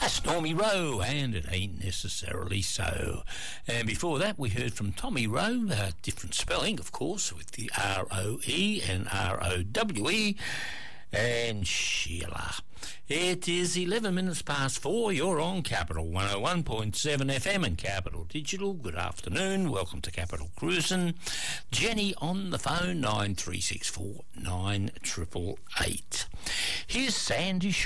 Stormy Rowe, and it ain't necessarily so. And before that, we heard from Tommy Rowe, different spelling, of course, with the R-O-E and R-O-W-E, and Sheila. It is 11 minutes past 4. You're on Capital 101.7 FM and Capital Digital. Good afternoon. Welcome to Capital Cruisin'. Jenny on the phone, 9364 9888. Here's Sandy